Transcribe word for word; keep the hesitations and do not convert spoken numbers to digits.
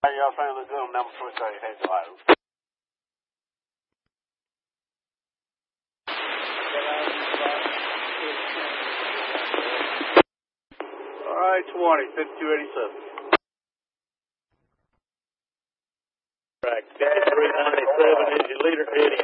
Y'all trying to look good on number two thirty, hey, July. All right, twenty, fifty-two eighty-seven. Track, Daddy three ninety-seven is your leader heading.